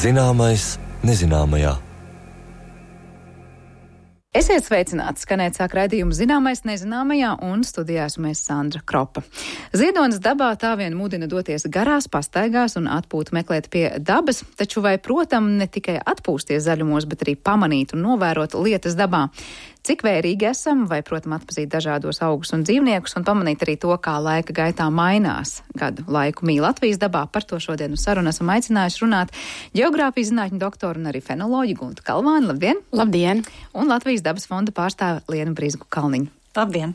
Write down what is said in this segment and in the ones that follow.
Zināmais nezināmajā. Esiet sveicināti, skanēt sāk raidījumu Zināmais nezināmajā, un studijā esmu es Sandra Kropa. Ziedonis dabā tā vien mudina doties garās pastaigās un atpūtu meklēt pie dabas, taču vai, protam, ne tikai atpūsties zaļumos, bet arī pamanīt un novērot lietas dabā. Cik vērīgi esam, vai, protams, atpazīt dažādos augus un dzīvniekus un pamanīt arī to, kā laika gaitā mainās gadu laiku mīl Latvijas dabā. Par to šodien uz sarunu esam aicinājuši runāt ģeogrāfijas zinātņu doktoru un arī fenoloģi Guntu Kalvāni. Labdien! Labdien! Un Latvijas dabas fonda pārstāve Lienu Brīsku-Kalniņu. Labdien!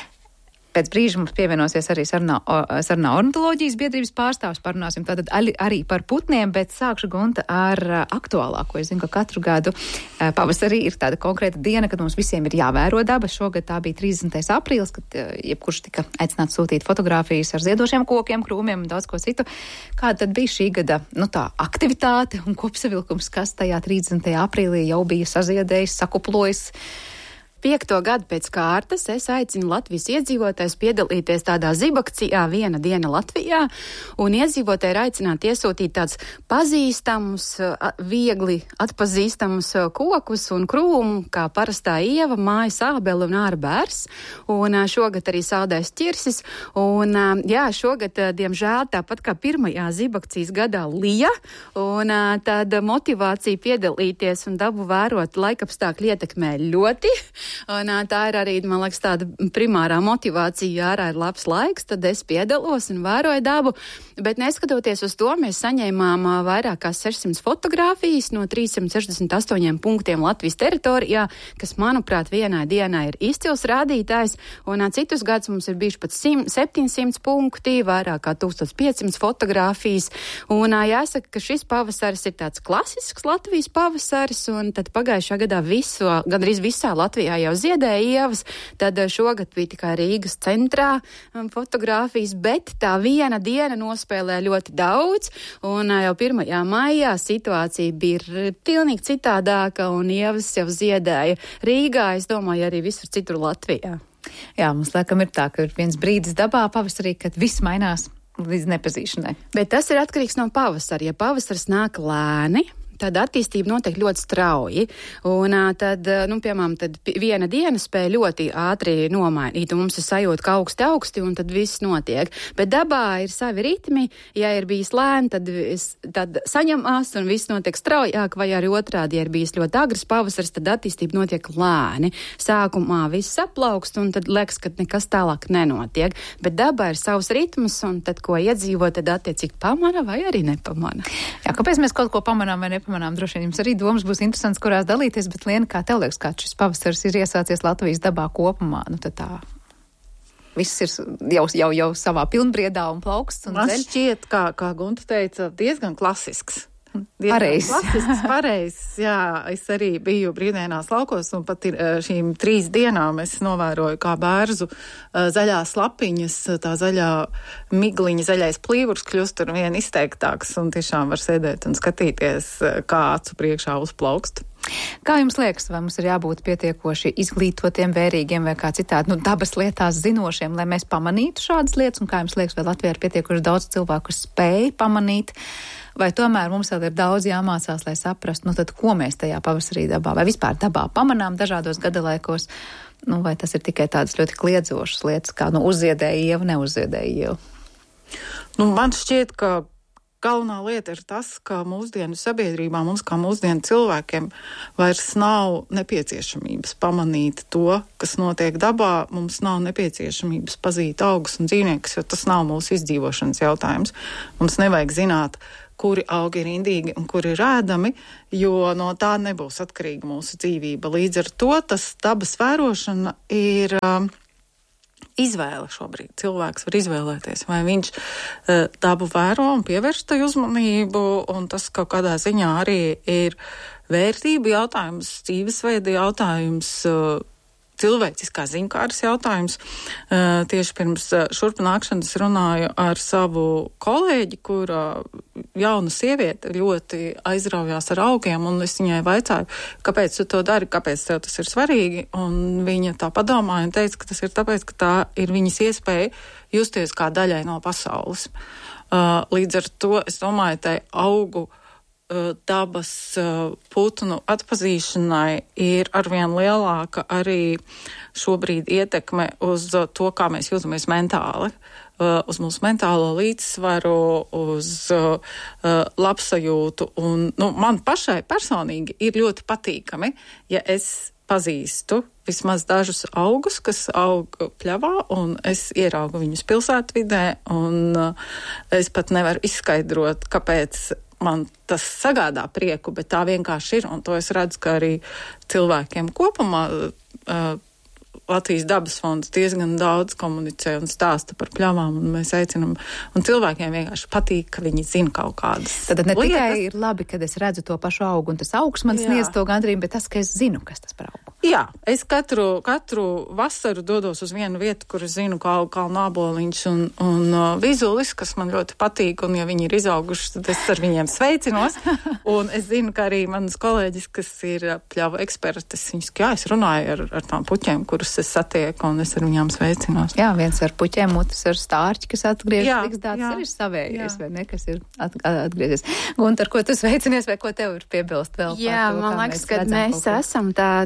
Pēc brīža mums pievienosies arī sarunā ornitoloģijas biedrības pārstāvs. Parunāsim tātad arī par putniem, bet sākšu, Gunta, ar aktuālāko. Es zinu, ka katru gadu pavasarī ir tāda konkrēta diena, kad mums visiem ir jāvēro daba. Šogad tā bija 30. aprīlis, kad jebkurš tika aicināts sūtīt fotogrāfijas ar ziedošiem kokiem, krūmiem un daudz ko citu. Kāda tad bija šī gada, tā aktivitāte un kopsavilkums, kas tajā 30. aprīlī jau bija saziedējis, sakuplojis? 5. gadu pēc kārtas es aicinu Latvijas iedzīvotājus piedalīties tādā zibakcijā Viena diena Latvijā, un iedzīvotāji ir aicināti iesūtīt tādus pazīstamus, viegli atpazīstamus kokus un krūmu, kā parastā ieva, mājas ābele un ārbērs, un šogad arī saldais ķirsis, un šogad, diemžēl, tāpat kā pirmajā zibakcijas gadā lija, un tad motivācija piedalīties un dabu vērot laikapstākļi ietekmē ļoti. Un tā ir arī, man liekas, tāda primārā motivācija, ja ārā ir labs laiks, tad es piedalos un vēroju dabu, bet neskatoties uz to, mēs saņēmām vairāk kā 600 fotogrāfijas no 368 punktiem Latvijas teritorijā, kas, manuprāt, vienai dienai ir izcils rādītājs, un citus gadus mums ir bijuši pat 700 punkti, vairāk kā 1500 fotogrāfijas, un jāsaka, ka šis pavasaris ir tāds klasisks Latvijas pavasaris, un tad pagājušā gadā gandrīz visā Latvijā jau ziedēja ievas, tad šogad bija tikai Rīgas centrā fotogrāfijas, bet tā viena diena nospēlē ļoti daudz, un jau 1. maijā situācija bija pilnīgi citādāka, un ievas jau ziedēja Rīgā, es domāju, arī visur citur Latvijā. Jā, mums laikam ir tā, ka ir viens brīdis dabā pavasarī, kad viss mainās līdz nepazīšanai. Bet tas ir atkarīgs no pavasara. Ja pavasaris nāk lēni, tad attīstība notiek ļoti strauji, un tad, piemēram, tad viena diena spēja ļoti ātri nomainīt, un mums ir sajūta, ka augsti, un tad viss notiek. Bet dabā ir savi ritmi, ja ir bijis lēni, tad saņemās, un viss notiek straujāk, vai arī otrādi, ja ir bijis ļoti agrs pavasaris, tad attīstība notiek lēni. Sākumā viss aplaukst, un tad liekas, ka nekas tālāk nenotiek. Bet dabā ir savs ritms, un tad, ko iedzīvo, tad attiecīgi pamana vai arī nepamana. Jā, kāpēc mēs kaut ko pamanām vai nepamanām? Droši vien jums arī domas būs interesants, kurās dalīties, bet Liena, kā tev liekas, kā šis pavasaris ir iesācies Latvijas dabā kopumā? Tad tā viss ir jau savā pilnbriedā un plauksts un Man zeļ. šķiet, kā Gunta teica, diezgan klasisks. Pareizs. Jā, es arī biju brīvdienās laukos, un pat šīm 3 dienām es novēroju, kā bērzu zaļās lapiņas, tā zaļā migliņa, zaļais plīvurs kļūst ar vien izteiktāks, un tiešām var sēdēt un skatīties, kā acu priekšā uzplaukst. Kā jums liekas, vai mums ir jābūt pietiekoši izglītotiem, vērīgiem vai kā citādi, dabas lietās zinošiem, lai mēs pamanītu šādas lietas, un kā jums liekas, vai Latvijā ir pietiekoši daudz cilvēku, kas spēj pamanīt, vai tomēr mums vēl ir daudz jāmācās, lai saprastu, tad ko mēs tajā pavasarī dabā, vai vispār dabā pamanām dažādos gadalaikos, vai tas ir tikai tādas ļoti kliedzošas lietas, kā uzziedēja ieva, neuzziedēja ieva? Man šķiet, ka galvenā lieta ir tas, ka mūsdienu sabiedrībā, mums kā mūsdienu cilvēkiem, vairs nav nepieciešamības pamanīt to, kas notiek dabā. Mums nav nepieciešamības pazīt augus un dzīvniekus, jo tas nav mūsu izdzīvošanas jautājums. Mums nevajag zināt, kuri augi ir indīgi un kuri ir ēdami, jo no tā nebūs atkarīga mūsu dzīvība. Līdz ar to tas dabas vērošana ir izvēle šobrīd. Cilvēks var izvēlēties, vai viņš dabu vēro un pievērš tai uzmanību, un tas kaut kādā ziņā arī ir vērtību jautājums, dzīvesveida jautājums, cilvēciskā ziņkāras jautājums. Tieši pirms šurpa nākšanas runāju ar savu kolēģi, kura jauna sieviete ļoti aizraujās ar augiem, un es viņai vaicāju, kāpēc tu to dari, kāpēc tev tas ir svarīgi, un viņa tā padomāja un teica, ka tas ir tāpēc, ka tā ir viņas iespēja justies kā daļai no pasaules. Līdz ar to, es domāju, tai augu dabas putnu atpazīšanai ir arvien lielāka arī šobrīd ietekme uz to, kā mēs jūtamies mentāli, uz mūsu mentālo līdzsvaru, uz labsajūtu. Un, man pašai personīgi ir ļoti patīkami, ja es pazīstu vismaz dažus augus, kas aug pļavā, un es ieraugu viņus pilsētvidē, un es pat nevaru izskaidrot, kāpēc man tas sagādā prieku, bet tā vienkārši ir, un to es redzu, ka arī cilvēkiem kopumā Latvijas dabas fonds diezgan daudz komunicē un stāsta par pļavām, un mēs aicinām, un cilvēkiem vienkārši patīk, ka viņi zina kaut kādas Tad ne lietas. tikai ir labi, kad es redzu to pašu augu, un tas augs man sniedz to gandrību, bet tas, ka es zinu, kas tas par augu. Jā, es katru vasaru dodos uz vienu vietu, kur es zinu, kā aug kalnāboliņš un vizulis, kas man ļoti patīk, un ja viņi ir izauguši, tad es ar viņiem sveicinos. Un es zinu, ka arī manas kolēģis, kas ir pļavu ekspertes, viņas, es runāju ar tām puķiem, kurus es satieku, un es ar viņām sveicinos. Jā, viens ar puķiem, otrs ar stārķi, kas atgriežas Ligsdāts, arī savējais, vai ne, kas ir atgriezies. Gunter, ko tu sveicinies, vai ko tev ir piebilst vēl? Jā, man liekas, ka mēs esam tā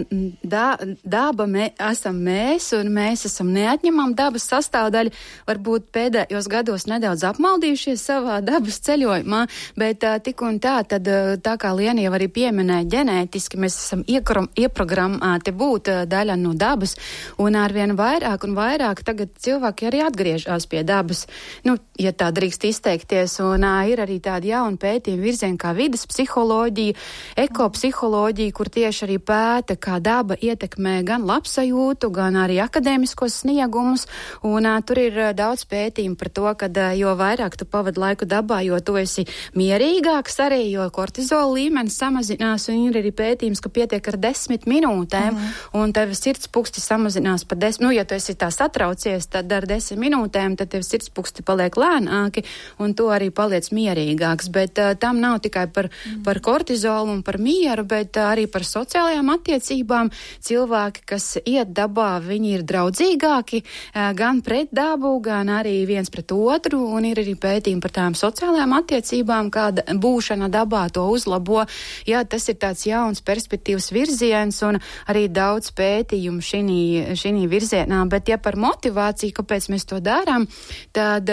daba esam mēs, un mēs esam neatņemama dabas sastāvdaļa. Varbūt pēdējos gados nedaudz apmaldījušies savā dabas ceļojumā, bet tik un tā, tad tā kā Liena jau arī pieminēja, ģenētiski mēs esam ieprogrammēti būt daļa no dabas, un arvien vairāk un vairāk tagad cilvēki arī atgriežas pie dabas, ja tā drīkst izteikties, un ir arī tādi jauni pētījumi virzieni kā vides psiholoģija, ekopsiholoģija, kur tieši arī pēta, kā daba ietekmē gan labsajūtu, gan arī akadēmiskos sniegumus, un tur ir daudz pētījumu par to, ka jo vairāk tu pavadi laiku dabā, jo tu esi mierīgāks arī, jo kortizola līmenis samazinās, un ir arī pētījums, ka pietiek ar 10 minūtēm, un tev sirdspuksti samazinās par 10, ja tu esi tā satraucies, tad ar 10 minūtēm, tad tev sirdspuksti paliek lēnāki, un tu arī paliec mierīgāks, bet tam nav tikai par kortizolu un par mieru, bet arī par sociālajām attiecībām. Cilvēki, kas iet dabā, viņi ir draudzīgāki gan pret dabu, gan arī viens pret otru, un ir arī pētījumi par tām sociālajām attiecībām, kāda būšana dabā to uzlabo. Jā, tas ir tāds jauns perspektīvas virziens, un arī daudz pētījumu šī virzienā, bet ja par motivāciju, kāpēc mēs to darām, tad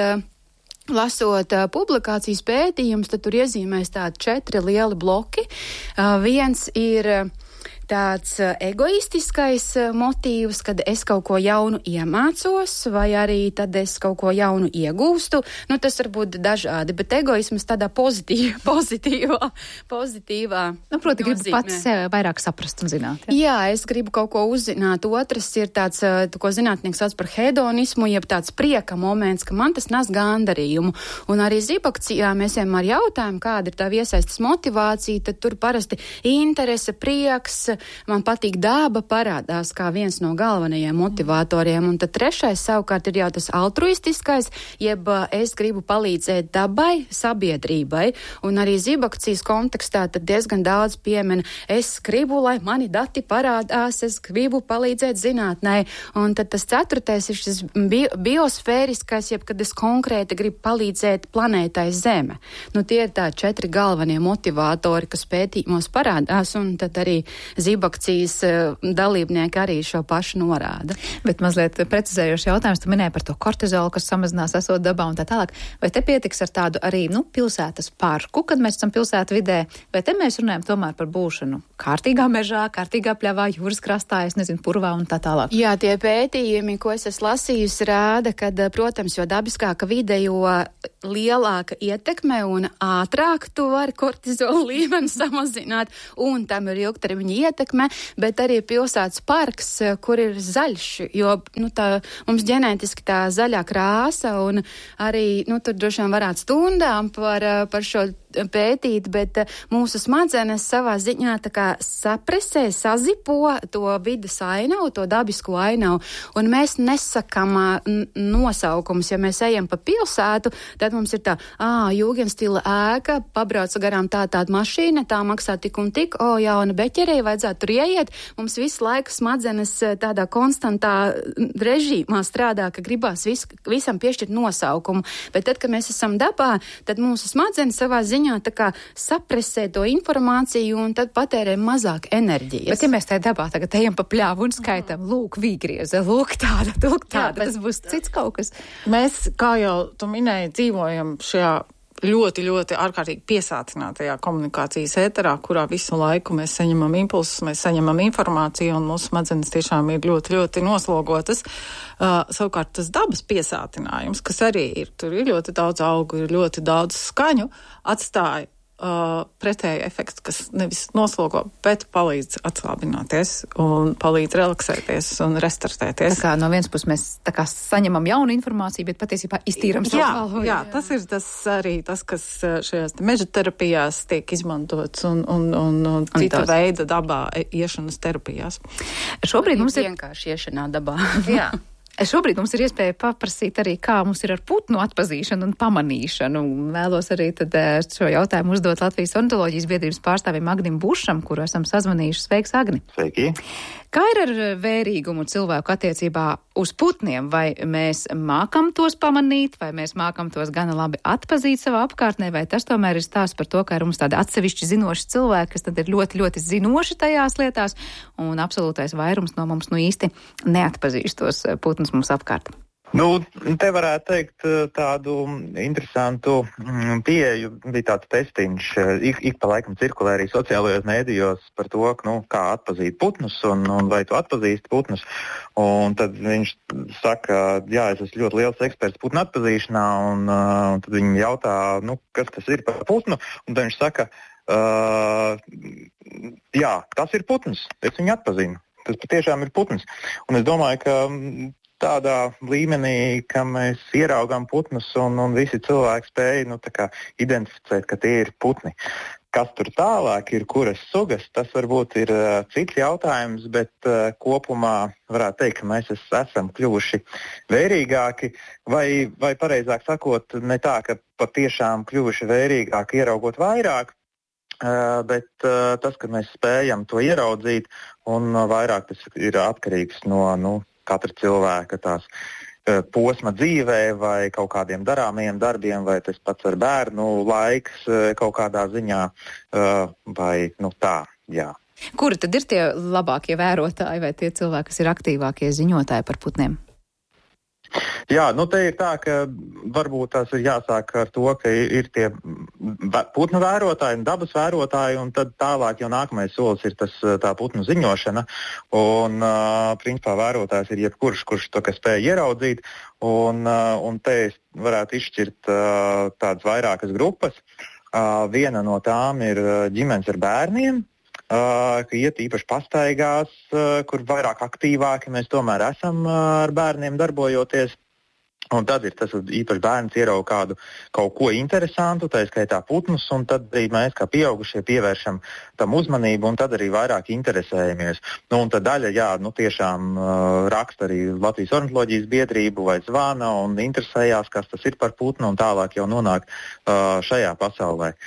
lasot publikācijas pētījumus, tad tur iezīmēs tādi 4 lieli bloki. Viens ir tāds egoistiskais motīvs, kad es kaut ko jaunu iemācos, vai arī tad es kaut ko jaunu iegūstu. Tas var būt dažādi, bet egoisms tādā pozitīvā. Proti, gribu pats sevi vairāk saprast un zināt. Jā, es gribu kaut ko uzzināt. Otrs ir tāds, ko zinātnieks sauc par hedonismu, jeb tāds prieka moments, ka man tas nes gandarījumu. Un arī zibakcijā mēs vienmēr jautājam, kāda ir tā iesaistas motivācija, tad tur parasti interese, prieks, man patīk daba parādās kā viens no galvenajiem motivatoriem, un tad trešais savukārt ir jau tas altruistiskais, jeb es gribu palīdzēt dabai, sabiedrībai, un arī zibakcijas kontekstā tad diezgan daudz piemina, es gribu, lai mani dati parādās, es gribu palīdzēt zinātnē, un tad tas ceturtais ir šis biosfēriskais, jeb kad es konkrēti gribu palīdzēt planētai Zeme. Tie ir tā 4 galvenie motivatori, kas pētījumos parādās, un tad arī zibakcijas dalībnieki arī šo pašu norāda. Bet mazliet precizējoši jautājums, tu minēji par to kortizolu, kas samazinās esot dabā un tā tālāk. Vai te pietiks ar tādu arī, pilsētas parku, kad mēs esam pilsētu vidē, vai te mēs runājam tomēr par būšanu kārtīgā mežā, kārtīgā pļavā, jūras krastā, purvā un tā tālāk? Jā, tie pētījumi, ko es esmu lasījusi, rāda, ka, protams, jo dabiskāka vide, jo lielāka ietekme un ātrāk tu vari kortizola līmeni samazināt, un tam ir ilgtermiņa ietekme, bet arī pilsētas parks, kur ir zaļš, jo mums ģenētiski tā zaļā krāsa, un arī tur droši vien varētu stundām par šo pētīt, bet mūsu smadzenes savā ziņā tā kā sapresē, sazipo to vidas ainavu, to dabisko ainavu, un mēs nesakam nosaukums. Ja mēs ejam pa pilsētu, tad mums ir tā, jūgenstila ēka, pabrauca garām tāda mašīna, tā maksā tik un tik, jauna beķerei, vajadzētu tur ieiet. Mums visu laiku smadzenes tādā konstantā režīmā strādā, ka gribās visam piešķirt nosaukumu. Bet tad, kad mēs esam dabā, tad mūsu smadzenes savā ziņā ziņā tā kā sapresē to informāciju un tad patērē mazāk enerģijas. Bet ja mēs tajā dabā tagad ejam pa pļāvu un skaitam, lūk, vīgrieze, lūk tāda, tas būs cits kaut kas. Mēs, kā jau tu minēji, dzīvojam šajā ļoti, ļoti ārkārtīgi piesātinātajā komunikācijas ēterā, kurā visu laiku mēs saņemam impulsus, mēs saņemam informāciju un mūsu smadzenes tiešām ir ļoti, ļoti noslogotas. Savukārt tas dabas piesātinājums, kas arī ir, tur ir ļoti daudz augu, ir ļoti daudz skaņu, atstāja pretēju efektu, kas nevis noslogo, bet palīdz atslābināties un palīdz relaksēties un restartēties. Tā kā no vienas puses mēs tā kā saņemam jaunu informāciju, bet patiesībā iztīram savu galvu. Jā, tas ir arī tas, kas šajās meža terapijās tiek izmantots un cita veida dabā iešanas terapijās. Šobrīd mums ir vienkārši iešanā dabā. Jā. Šobrīd mums ir iespēja paprasīt arī, kā mums ir ar putnu atpazīšanu un pamanīšanu. Vēlos arī tad šo jautājumu uzdot Latvijas ornitoloģijas biedrības pārstāvim Agnim Bušam, kuru esam sazvanījuši. Sveiks, Agni! Sveiki! Kā ir ar vērīgumu cilvēku attiecībā uz putniem? Vai mēs mākam tos pamanīt, vai mēs mākam tos gana labi atpazīt savā apkārtnē, vai tas tomēr ir stāsts par to, ka ir mums tādi atsevišķi zinoši cilvēki, kas tad ir ļoti, ļoti zinoši tajās lietās, un absolūtais vairums no mums īsti neatpazīst tos putnus mums apkārt? Te varētu teikt tādu interesantu pieeju. Bija tāds testiņš, ik pa laikam cirkulē arī sociālajos mēdījos par to, kā atpazīt putnus un vai tu atpazīsti putnus. Un tad viņš saka, jā, es esmu ļoti liels eksperts putnu atpazīšanā, un tad viņi jautā, kas tas ir par putnu, un tad viņš saka, jā, tas ir putns, es viņu atpazinu. Tas patiešām ir putns. Un es domāju, ka tādā līmenī, ka mēs ieraugām putnus un visi cilvēki spēja identificēt, ka tie ir putni. Kas tur tālāk ir, kuras sugas, tas varbūt ir cits jautājums, bet kopumā varētu teikt, ka mēs esam kļuvuši vērīgāki, vai pareizāk sakot, ne tā, ka patiešām kļuvuši vērīgāki ieraugot vairāk, bet tas, ka mēs spējam to ieraudzīt, un vairāk tas ir atkarīgs no katra cilvēka tās posma dzīvē vai kaut kādiem darāmajiem darbiem, vai tas pats ar bērnu laiks kaut kādā ziņā, vai tā, jā. Kuri tad ir tie labākie vērotāji vai tie cilvēki, kas ir aktīvākie ziņotāji par putniem? Jā, te ir tā, ka varbūt tas ir jāsāk ar to, ka ir tie putnu vērotāji un dabas vērotāji, un tad tālāk jau nākamais solis ir tā putnu ziņošana. Un, principā, vērotājs ir jebkurš, kurš to spēj ieraudzīt, un te es varētu izšķirt tādas vairākas grupas. Viena no tām ir ģimenes ar bērniem, ka iet īpaši pastaigās, kur vairāk aktīvāki mēs tomēr esam ar bērniem darbojoties. Un tad ir tas īpaši bērns ierauga kaut ko interesantu, tā skaitā putnus, un tad arī mēs kā pieaugušie pievēršam tam uzmanību, un tad arī vairāk interesējamies. Un tad daļa, jā, tiešām raksta arī Latvijas ornitoloģijas biedrību vai zvana un interesējās, kas tas ir par putnu, un tālāk jau nonāk šajā pasaulē.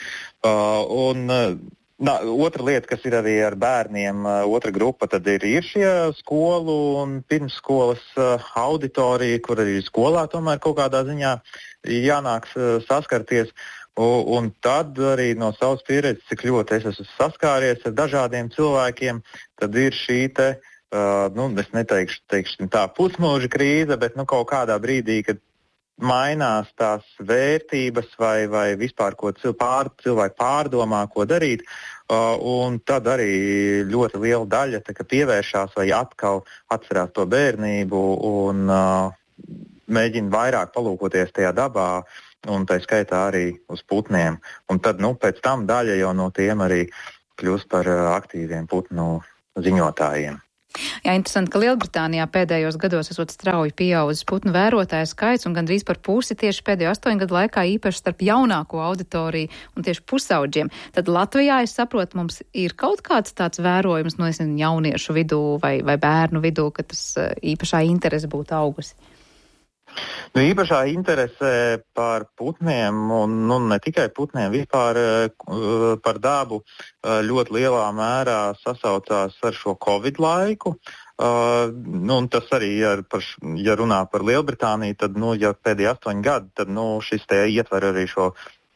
Otra lieta, kas ir arī ar bērniem, otra grupa, tad ir šie skolu un pirmsskolas auditorija, kur arī skolā tomēr kaut kādā ziņā jānāks saskarties. Un tad arī no savas pieredzes, cik ļoti es esmu saskāries ar dažādiem cilvēkiem, tad ir šī es neteikšu tā pusmūža krīze, bet kaut kādā brīdī, kad mainās tās vērtības vai vispār, ko cilvēki pārdomā, ko darīt, un tad arī ļoti liela daļa pievēršās vai atkal atcerās to bērnību un mēģina vairāk palūkoties tajā dabā, un tā skaitā arī uz putniem. Un tad, pēc tam daļa jau no tiem arī kļūst par aktīviem putnu ziņotājiem. Jā, interesanti, ka Lielbritānijā pēdējos gados esot strauji pieaudzis putnu vērotāju skaits un gandrīz par pusi tieši pēdējo 8 gadu laikā īpaši starp jaunāko auditoriju un tieši pusauģiem. Tad Latvijā, es saprotu, mums ir kaut kāds tāds vērojums no jauniešu vidū vai bērnu vidū, ka tas īpašā interese būtu augusi. Īpašā interese par putniem, un ne tikai putniem, vispār par dabu ļoti lielā mērā sasaucās ar šo Covid laiku. Un tas arī, ja runā par Lielbritāniju, tad, ja pēdējie 8 gadi, tad šis te ietver arī šo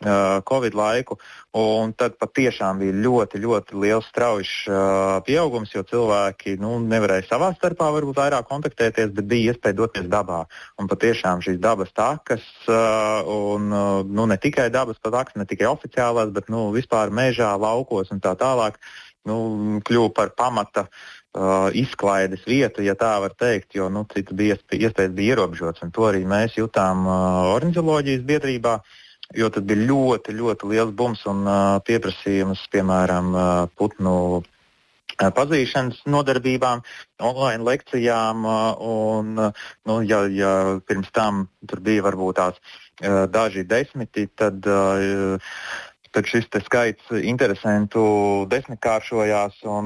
Covid laiku, un tad patiešām bija ļoti, ļoti liels strauji pieaugums, jo cilvēki nevarēja savā starpā varbūt vairāk kontaktēties, bet bija iespēja doties dabā. Un patiešām šīs dabas takas, un ne tikai dabas takas, ne tikai oficiālās, bet vispār mežā, laukos un tā tālāk, kļuva par pamata izklaides vietu, ja tā var teikt, jo citu iespējas bija ierobežots, un to arī mēs jutām ornitoloģijas biedrībā, jo tad bija ļoti, ļoti liels bums un pieprasījums, piemēram, putnu pazīšanas nodarbībām, online lekcijām, un, ja pirms tam tur bija varbūt tās daži desmiti, tad šis te skaits interesentu desmitkāršojās un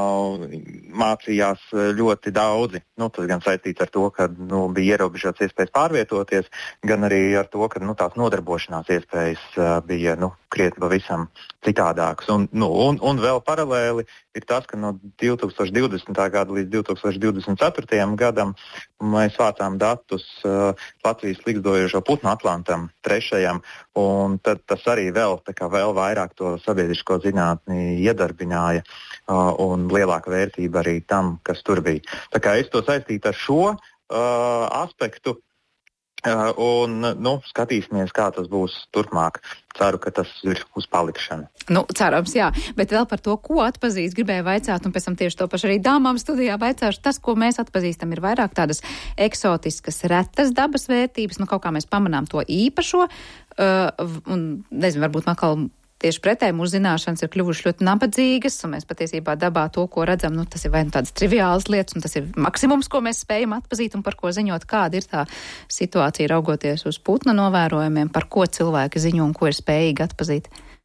mācījās ļoti daudzi. Tas gan saistīts ar to, ka bija ierobežots iespējas pārvietoties, gan arī ar to, ka tās nodarbošanās iespējas bija krietni pavisam citādākas. Un vēl paralēli ir tas, ka no 2020. gada līdz 2024. gadam mēs vācām datus Latvijas likstojošo putnu atlantam 3. un tad tas arī vēl vairāk to sabiedrisko zinātni iedarbināja un lielāka vērtība arī tam, kas tur bija. Tā kā es to saistītu ar šo aspektu un skatīsimies, kā tas būs turpmāk. Ceru, ka tas ir uz palikšanu. Cerams, jā. Bet vēl par to, ko atpazīst, gribēju vaicāt, un pēc tam tieši to pašu arī dāmām studijā vaicāšu. Tas, ko mēs atpazīstam, ir vairāk tādas eksotiskas, retas dabas vērtības. Kaut kā mēs pamanām to īpašo, un nezinu, varbūt atkal tieši pretēji mūsu zināšanas ir kļuvušas ļoti nabadzīgas, un mēs patiesībā dabā to, ko redzam, tas ir vai tādas triviālas lietas, un tas ir maksimums, ko mēs spējam atpazīt un par ko ziņot, kāda ir tā situācija raugoties uz putna novērojumiem, par ko cilvēki ziņo un ko ir spējīgi atpazīt.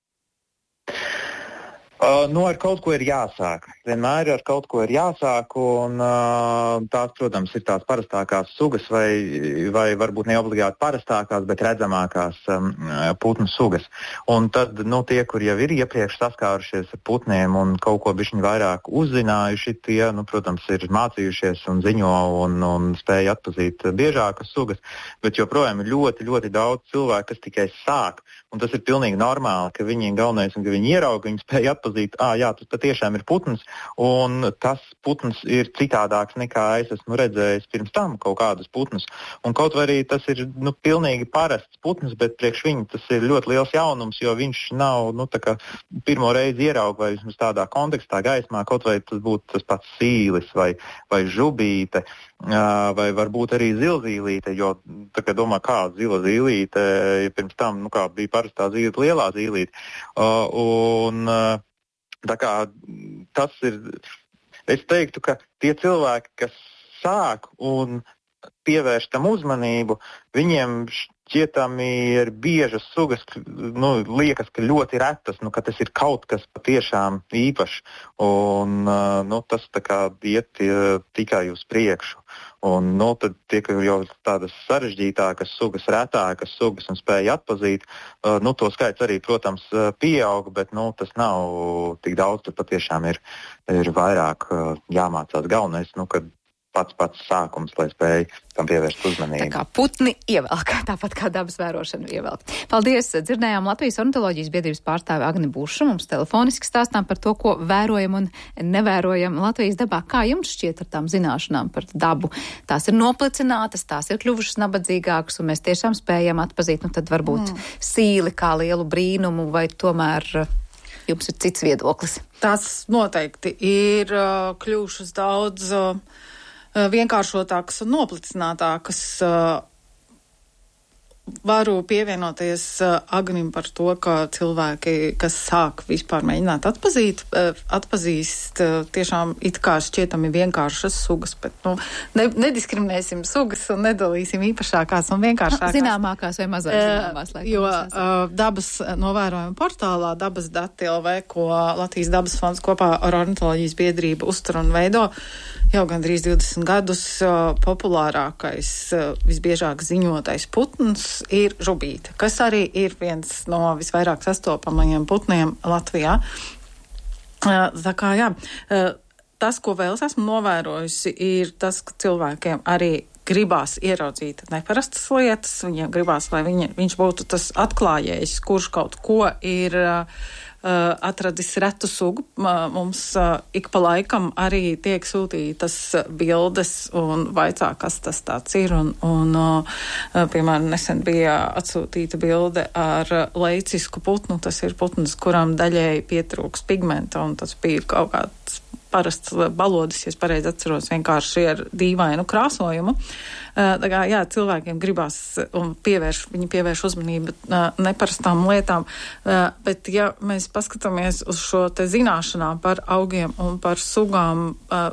Ar kaut ko ir jāsāk. Vienmēr ar kaut ko ir jāsāk, un tās, protams, ir tās parastākās sugas vai varbūt ne obligāti parastākās, bet redzamākās putnu sugas. Un tad, tie, kur jau ir iepriekš saskārušies ar putniem un kaut ko bišķiņ vairāk uzzinājuši, tie, protams, ir mācījušies un ziņo un spēja atpazīt biežākas sugas, bet joprojām ir ļoti, ļoti daudz cilvēku, kas tikai sāk, un tas ir pilnīgi normāli, ka viņiem galvenais, un ka viņi ierauga, viņi spēja atpazīt, tas patiešām ir putns, un tas putns ir citādāks nekā es esmu redzējis pirms tam kaut kādus putnus. Un kaut vai arī tas ir pilnīgi parasts putns, bet priekš viņa tas ir ļoti liels jaunums, jo viņš nav pirmo reizi ierauga vai vismaz tādā kontekstā gaismā, kaut vai tas būtu tas pats sīlis vai žubīte, vai varbūt arī zilzīlīte, jo domā, kā zila zīlīte, pirms tam kā bija parastā zīlīte, lielā zīlīte. Tā kā tas ir, es teiktu, ka tie cilvēki, kas sāk un pievērš tam uzmanību, viņiem šķietami ir biežas sugas, liekas, ka ļoti retas, ka tas ir kaut kas patiešām īpašs, un tas iet tikai uz priekšu. Un tad tiek jau tādas sarežģītākas sugas, retākas sugas un spēja atpazīt. To skaits arī, protams, pieaug, bet tas nav tik daudz, tur patiešām ir vairāk jāmācās. Galvenais, kad pats sākums, lai spēj tam pievērst uzmanību. Tā kā putni ievelk, tāpat kā dabas vērošana ievelk. Paldies! Dzirdējām Latvijas ornitoloģijas biedrības pārstāvi Agni Bušu. Mums telefoniski stāstām par to, ko vērojam un nevērojam Latvijas dabā. Kā jums šķiet ar tām zināšanām par dabu? Tās ir noplicinātas, tās ir kļuvušas nabadzīgākas, un mēs tiešām spējam atpazīt, tad varbūt sīli kā lielu brīnumu, vai tomēr jums ir cits viedoklis? Tās noteikti ir kļuvušas daudz vienkāršotākas un noplicinātākas. Varu pievienoties Agnim par to, ka cilvēki, kas sāk vispār mēģināt atpazīst tiešām it kā šķietami vienkāršas sugas, bet nediskriminēsim sugas un nedalīsim īpašākās un vienkāršākās. Zināmākās vai mazāk zināmās. Jo dabas novērojuma portālā Dabas dati LV, ko Latvijas dabas fonds kopā ar ornitoloģijas biedrību uztur un veido, jau gandrīz 20 gadus populārākais, visbiežāk ziņotais putns ir žubīte, kas arī ir viens no visvairāk sastopamajiem putniem Latvijā. Tā kā tas, ko vēl es esmu novērojusi, ir tas, ka cilvēkiem arī gribās ieraudzīt neparastas lietas, viņiem gribās, lai viņš būtu tas atklājējs, kurš kaut ko ir atradis retu sugu. Mums ik pa laikam arī tiek sūtītas bildes un vaicā, kas tas tāds ir. Un piemēram, nesen bija atsūtīta bilde ar leicisku putnu. Tas ir putns, kuram daļēji pietrūks pigmenta, un tas bija kaut kāds parasts balodis, ja es pareizi atceros, vienkārši ar dīvainu krāsojumu. Tā kā, jā, cilvēkiem gribās un viņi pievērš uzmanību neparastām lietām, bet ja mēs paskatāmies uz šo te zināšanām par augiem un par sugām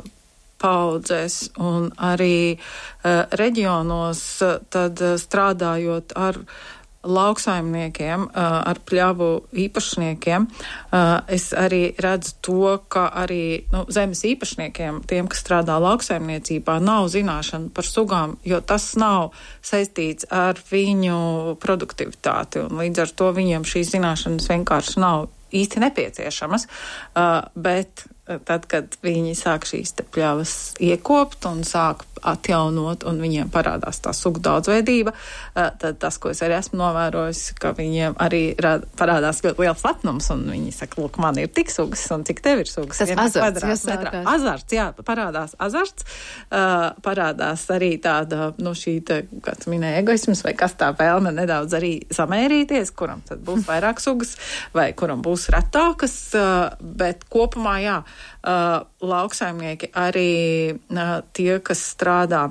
paudzēs un arī reģionos, tad strādājot ar lauksaimniekiem, ar pļavu īpašniekiem, es arī redzu to, ka arī zemes īpašniekiem, tiem, kas strādā lauksaimniecībā, nav zināšana par sugām, jo tas nav saistīts ar viņu produktivitāti, un līdz ar to viņiem šīs zināšanas vienkārši nav īsti nepieciešamas, bet tad, kad viņi sāk šīs te pļavas iekopt un sāk atjaunot un viņiem parādās tā sugu daudzveidība, tad tas, ko es arī esmu novērojis, ka viņiem arī parādās ļoti liels lepnums un viņi saka, lūk, man ir tik sugas un cik tev ir sugas. Tas azarts. Azarts, jā, parādās azarts, parādās arī tāda, šī te, kāds minēja, egoisms vai kas tā vēlme nedaudz arī samērīties, kuram tad būs vairāk sugas vai kuram būs retākas, bet kopumā, jā, lauksaimnieki arī tie, kas strādā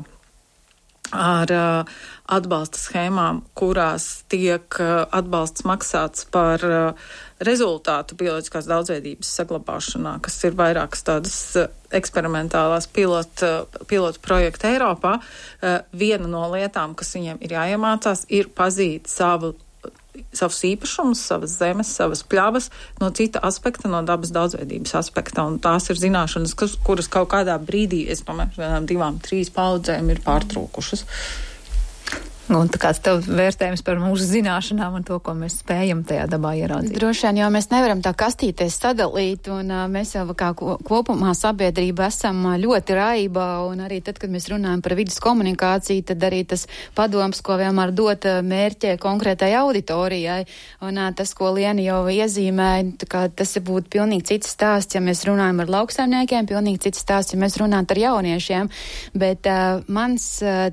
ar atbalsta schēmām, kurās tiek atbalsts maksāts par rezultātu bioloģiskās daudzveidības saglabāšanā, kas ir vairākas tādas eksperimentālās pilotu projekta Eiropā. Viena no lietām, kas viņiem ir jāiemācās, ir pazīt savus īpašumus, savas zemes, savas pļavas no cita aspekta, no dabas daudzveidības aspekta. Un tās ir zināšanas, kuras kaut kādā brīdī, es domāju, 2-3 paudzēm ir pārtrūkušas. Un kāds tev vērtējums par mūsu zināšanām un to, ko mēs spējam tajā dabā ieraudzīt? Droši vien, jo mēs nevaram tā kastīties sadalīt, un mēs jau kā kopumā sabiedrība esam ļoti raiba, un arī tad, kad mēs runājam par vidas komunikāciju, tad arī tas padoms, ko vienmēr dot mērķē konkrētai auditorijai, un tas, ko Liena jau iezīmēja, tas būtu pilnīgi cits stāsts, ja mēs runājam ar lauksaimniekiem, pilnīgi cits stāsts, ja mēs runājam ar jauniešiem, bet mans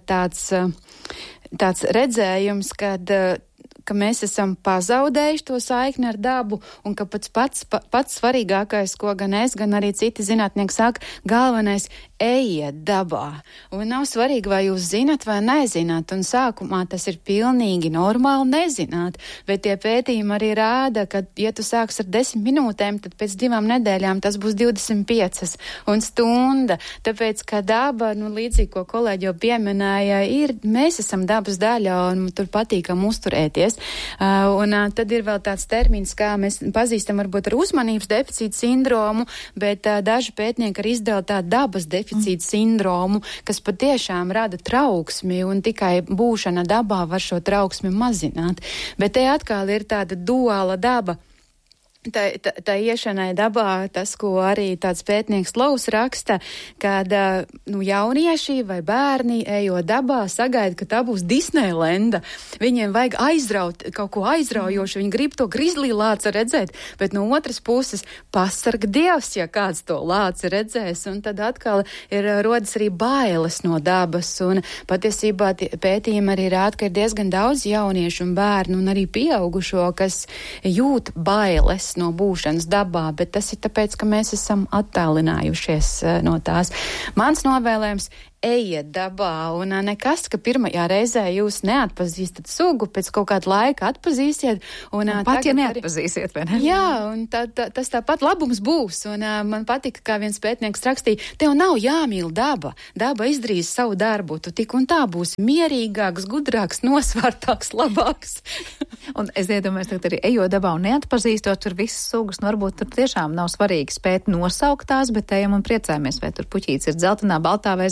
tāds redzējums, ka mēs esam pazaudējuši to saikni ar dabu un ka pats svarīgākais, ko gan es, gan arī citi zinātnieki saka, galvenais ejiet dabā. Un nav svarīgi, vai jūs zinat vai nezināt, un sākumā tas ir pilnīgi normāli nezināt, bet tie pētījumi arī rāda, ka, ja tu sāks ar 10 minūtēm, tad pēc 2 nedēļām tas būs 25 un stunda, tāpēc, ka daba, līdzīgi, ko kolēģi jau pieminēja, mēs esam dabas daļa un tur patīkam uzturēties. Un tad ir vēl tāds termins, kā mēs pazīstam varbūt ar uzmanības deficīta sindromu, bet daži pētnieki arī izdala tādu dabas deficīta sindromu, kas patiešām rada trauksmi, un tikai būšana dabā var šo trauksmi mazināt. Bet te atkal ir tāda duāla daba. Tā iešanai dabā, tas, ko arī tāds pētnieks Lovs raksta, kad jaunieši vai bērni ejot dabā sagaida, ka tā būs Disneylenda. Viņiem vajag aizraut, kaut ko aizraujošu, viņi grib to grizlī lāci redzēt, bet no otras puses pasarg Dievs, ja kāds to lāci redzēs, un tad atkal rodas arī bailes no dabas, un patiesībā pētījumi arī rāda, ka ir diezgan daudz jauniešu un bērnu un arī pieaugušo, kas jūt bailes no būšanas dabā, bet tas ir tāpēc, ka mēs esam attālinājušies no tās. Mans novēlējums – ejiet dabā, un nekas, ka pirmajā reizē jūs neatpazīstat sugu, pēc kaut kāda laika atpazīsiet. Un pat, ja neatpazīsiet, vai ne? Jā, un tas tāpat labums būs, un man patika, kā viens pētnieks rakstīja, tev nav jāmīl daba. Daba izdarīs savu darbu, tu tik un tā būsi mierīgāks, gudrāks, nosvārtāks, labāks. Un es iedomājos, tagad arī ejot dabā un neatpazīstot tur visas sugas, varbūt tur tiešām nav svarīgi spēt nosaukt tās, bet ejam un priecājamies, vai tur puķītis ir dzeltenā, baltā vai zilā krāsā.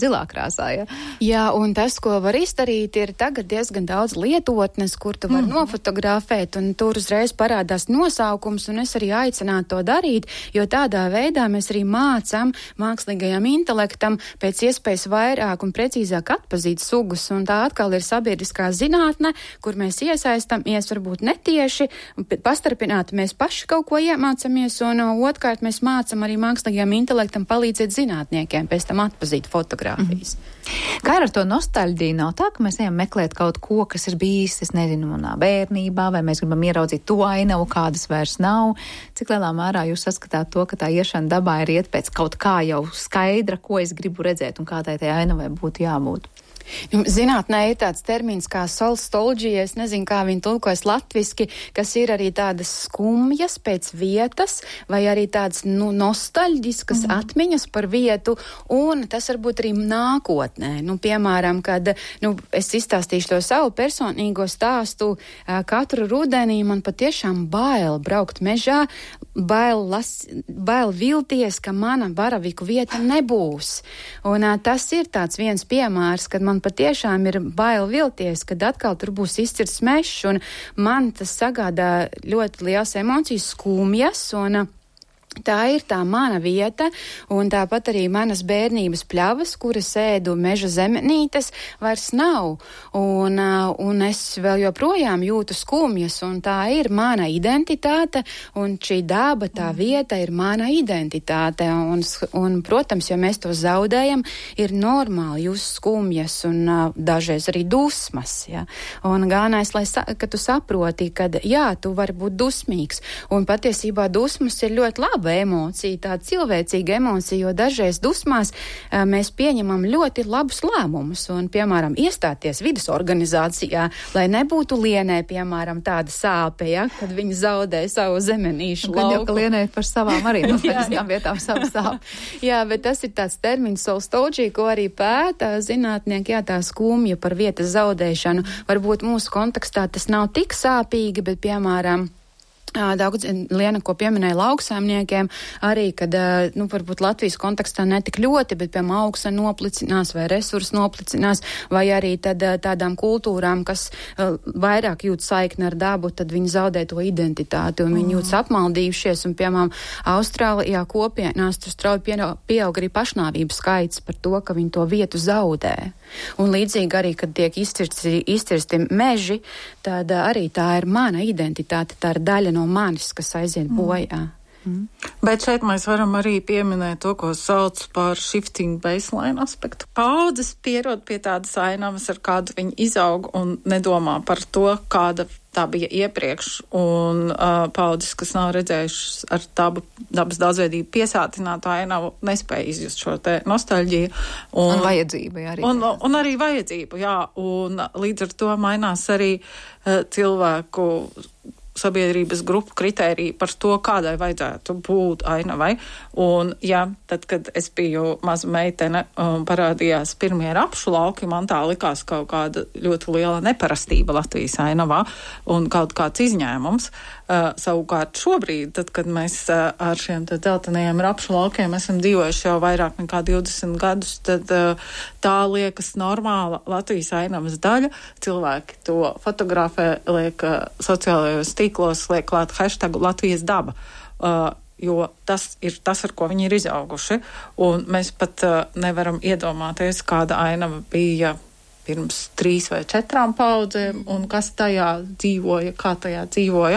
krāsā, ja? Jā, un tas, ko var izdarīt, ir tagad diezgan daudz lietotnes, kur tu vari nofotografēt, un tur uzreiz parādās nosaukums, un es arī aicinātu to darīt, jo tādā veidā mēs arī mācam mākslīgajam intelektam pēc iespējas vairāk un precīzāk atpazīt sugas, un tā atkal ir sabiedriskā zinātne, kur mēs iesaistamies varbūt netieši, pastarpināti mēs paši kaut ko iemācamies, un otrkārt mēs mācam arī mākslīgajam intelektam palīdzēt zinātniekiem pēc tam atpazīt fotogrāfijas. Kā ar to nostalģiju? Nav tā, ka mēs ejam meklēt kaut ko, kas ir bijis, es nezinu, manā bērnībā, vai mēs gribam ieraudzīt to ainavu, kādas vairs nav. Cik lielā mērā jūs saskatāt to, ka tā iešana dabā ir iet pēc kaut kā jau skaidra, ko es gribu redzēt un kādai tai ainavai būtu jābūt? Zinātnē ir tāds termins kā solstolģija, es nezinu, kā viņi tulkojas latviski, kas ir arī tādas skumjas pēc vietas, vai arī tādas, nostalģiskas atmiņas par vietu, un tas varbūt arī nākotnē. Piemēram, kad, es izstāstīšu to savu personīgo stāstu, katru rudenī man patiešām bail braukt mežā, bail vilties, ka mana baraviku vieta nebūs. Un tas ir tāds viens piemērs, kad man patiešām ir bail vilties, kad atkal tur būs izcirts mežs, un man tas sagādā ļoti liels emocijas, skumjas, un tā ir tā mana vieta, un tāpat arī manas bērnības pļavas, kuras ēdu meža zemenītes, vairs nav. Un es vēl joprojām jūtu skumjas, un tā ir mana identitāte, un šī daba, tā vieta ir mana identitāte. Un protams, ja mēs to zaudējam, ir normāli jūs skumjas un dažreiz arī dusmas. Ja? Un galvenais, ka tu saproti, ka jā, tu vari būt dusmīgs, un patiesībā dusmas ir ļoti labi emocija, tāda cilvēcīga emocija, jo dažreiz dusmās mēs pieņemam ļoti labus lēmumus un, piemēram, iestāties vidas organizācijā, lai nebūtu Lienai, piemēram, tāda sāpe, ja, kad viņi zaudē savu zemenīšu lauku. Gan jau, ka Lienai par savām arī nostalģiskām vietām savu sāpe. Jā, bet tas ir tāds termins solstolģija, ko arī pēta zinātnieki, tā skumja par vietas zaudēšanu. Varbūt mūsu kontekstā tas nav tik sāpīgi, bet, piemēram, daudz Liena, ko pieminēja lauksaimniekiem, arī, kad, varbūt Latvijas kontekstā netik ļoti, bet, piemēram, augsne noplicinās vai resursi noplicinās, vai arī tad tādām kultūrām, kas vairāk jūt saikni ar dabu, tad viņi zaudē to identitāti, un viņi jūtas apmaldījušies, un, piemēram, Austrālijā kopienās tur strauji pieaug arī pašnāvības skaits par to, ka viņi to vietu zaudē. Un līdzīgi arī, kad tiek izcirsti meži, tad arī tā ir mana identitāte, tā ir daļa no manis, kas aiziet bojā. Bet šeit mēs varam arī pieminēt to, ko sauc par shifting baseline aspektu. Paudzes pierod pie tādas ainavas, ar kādu viņi izaug un nedomā par to, kāda tā bija iepriekš, un paudzes, kas nav redzējušas ar dabas daudzveidību piesātinātu ainavu, nespēja izjust šo te nostalģiju. Un vajadzību, jā. Arī un arī vajadzību, jā. Un līdz ar to mainās arī cilvēku sabiedrības grupu kritēriju par to, kādai vajadzētu būt ainavai. Un, jā, tad, kad es biju maza meitene un parādījās pirmie rapšu lauki, man tā likās kaut kāda ļoti liela neparastība Latvijas ainavā un kaut kāds izņēmums. Savukārt šobrīd, tad, kad mēs ar šiem dzeltenajiem rapšu laukiem esam dzīvojuši jau vairāk nekā 20 gadus, tad tā liekas normāla Latvijas ainavas daļa. Cilvēki to fotografē, liek sociālajos tīklos, liek klāt hashtagu Latvijas daba, jo tas ir tas, ar ko viņi ir izauguši. Un mēs pat nevaram iedomāties, kāda ainava bija pirms 3 vai 4 paudzēm, un kas tajā dzīvoja, kā tajā dzīvoja.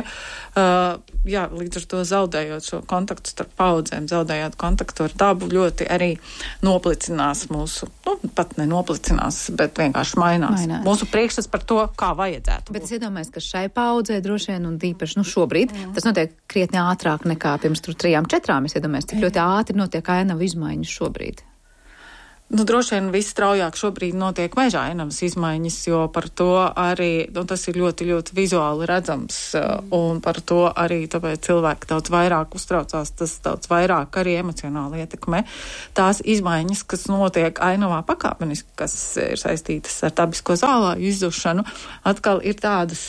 Jā, līdz ar to zaudējot šo kontaktu starp paudzēm, zaudējot kontaktu ar dabu, ļoti arī noplicinās mūsu, pat nenoplicinās, bet vienkārši mainās. Mūsu priekšstats par to, kā vajadzētu. Bet es iedomājos, ka šai paudzē droši vien un tīpaši, šobrīd, tas notiek krietni ātrāk nekā pirms 3-4. Es iedomājos, cik ļoti ātri notiek ainavu izmaiņas šobrīd. Droši vien visstraujāk šobrīd notiek meža ainavas izmaiņas, jo par to arī, tas ir ļoti, ļoti vizuāli redzams, un par to arī tāpēc cilvēki daudz vairāk uztraucās, tas daudz vairāk arī emocionāli ietekmē. Tās izmaiņas, kas notiek ainavā pakāpeniski, kas ir saistītas ar dabisko zālāju izzušanu, atkal ir tādas,